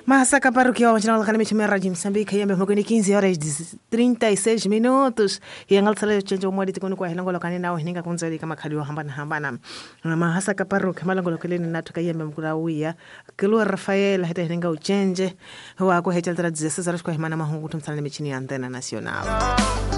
Massaca Paroquial, Nacional Academia de Rádio Moçambique, e mesmo com 15 horas e 36 minutos. E em alta sala de uma de quando corre longo locani na uhinga com zeli kama kaliwa hambana. Massaca Paroquial, malango locali na tuka e mesmo kula uia. Kilo Rafael, hete hinga uchenje. Wa ko hete altra 16 horas com a irmã na mahungu tumsala mechini antena nacional.